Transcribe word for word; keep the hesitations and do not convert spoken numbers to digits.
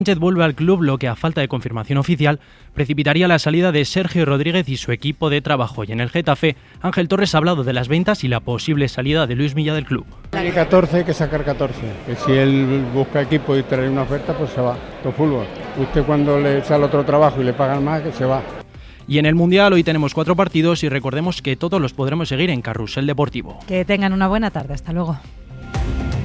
Sánchez vuelve al club, lo que a falta de confirmación oficial precipitaría la salida de Sergio Rodríguez y su equipo de trabajo. Y en el Getafe, Ángel Torres ha hablado de las ventas y la posible salida de Luis Milla del club. Tiene catorce, hay que sacar catorce. Que si él busca equipo y trae una oferta, pues se va. Todo fútbol. Usted cuando le sale otro trabajo y le pagan más, que se va. Y en el Mundial hoy tenemos cuatro partidos y recordemos que todos los podremos seguir en Carrusel Deportivo. Que tengan una buena tarde. Hasta luego.